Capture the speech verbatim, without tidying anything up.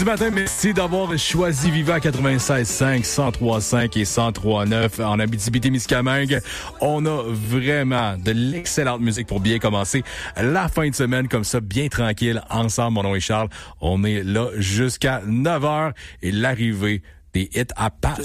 Ce matin, merci d'avoir choisi Viva quatre-vingt-seize cinq, cent trois cinq et cent trois neuf en Abitibi-Témiscamingue. On a vraiment de l'excellente musique pour bien commencer la fin de semaine comme ça, bien tranquille, ensemble. Mon nom est Charles. On est là jusqu'à neuf heures et l'arrivée des hits à pas.